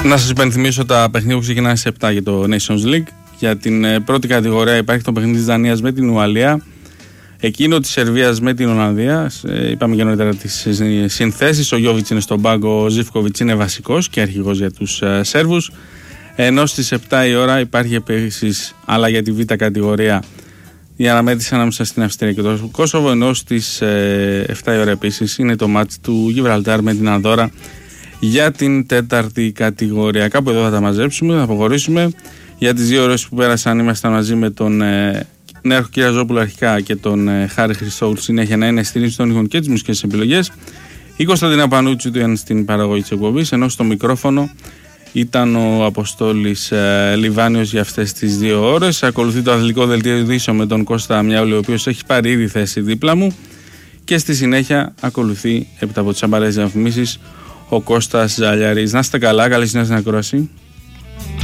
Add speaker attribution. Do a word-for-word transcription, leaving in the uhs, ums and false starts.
Speaker 1: Να σας υπενθυμίσω τα παιχνίδια που ξεκινάνε σε επτά για το Nations League. Για την πρώτη κατηγορία υπάρχει το παιχνίδι της Δανίας με την Ουαλία, εκείνο της Σερβίας με την Ολλανδία. Είπαμε και νωρίτερα τις συνθέσεις. Ο Γιόβιτς είναι στον πάγκο, ο Ζίβκοβιτς είναι βασικός και αρχηγός για τους Σέρβους. Ενώ στις επτά η ώρα υπάρχει επίσης, αλλά για τη β' κατηγορία, η αναμέτρηση ανάμεσα στην Αυστρία και το Κόσοβο. Ενώ στις επτά η ώρα επίσης είναι το μάτς του Γιβραλτάρ με την Ανδόρα για την τέταρτη κατηγορία. Κάπου εδώ θα τα μαζέψουμε, θα αποχωρήσουμε. Για τις δύο ώρες που πέρασαν ήμασταν μαζί με τον ε, Νέαρχο Κυραζόπουλο αρχικά και τον ε, Χάρη Χριστόγλου συνέχεια να είναι στηρίζει των ήχων και τις μουσικές επιλογές. Η Κωνσταντίνα Πανούτσι του ήταν στην παραγωγή της εκπομπής, ενώ στο μικρόφωνο ήταν ο Αποστόλης ε, Λιβάνιος για αυτές τις δύο ώρες. Ακολουθεί το αθλητικό δελτίο ειδήσεων με τον Κώστα Μιάουλη, ο οποίος έχει πάρει ήδη θέση δίπλα μου. Και στη συνέχεια ακολουθεί, έπειτα από τις αμπαρές διαφημίσεις, ο Κώστας Ζαλιαρής. Να είστε καλά, καλή συνέχεια στην ακρόαση.